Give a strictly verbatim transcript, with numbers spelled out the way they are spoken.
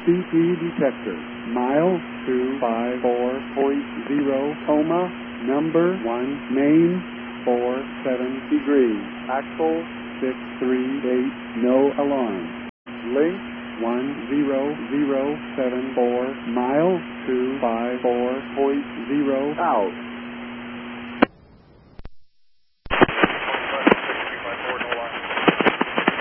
C P detector. Mile two five four point zero, coma, number one, main, four seven degrees, axle, six three eight, no alarm. Link, one zero zero seven four, mile two five four point zero, out.